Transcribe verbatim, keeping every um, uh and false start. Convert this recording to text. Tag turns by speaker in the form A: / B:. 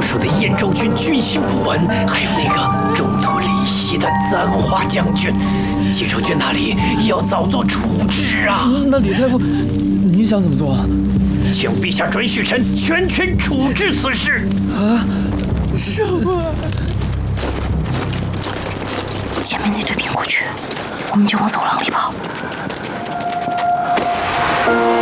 A: 说的燕州军军心不稳，还有那个中途离席的簪花将军，季州军那里也要早做处置啊。
B: 那李太傅，你想怎么做啊？
A: 请陛下准许臣全权处置此事。
B: 啊，
C: 什么？前面那队兵过去，我们就往走廊里跑。